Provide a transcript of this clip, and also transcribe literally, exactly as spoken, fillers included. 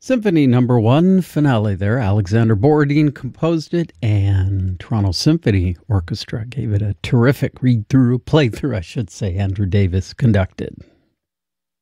Symphony Number One finale there. Alexander Borodin composed it, and Toronto Symphony Orchestra gave it a terrific read-through, playthrough, I should say. Andrew Davis conducted.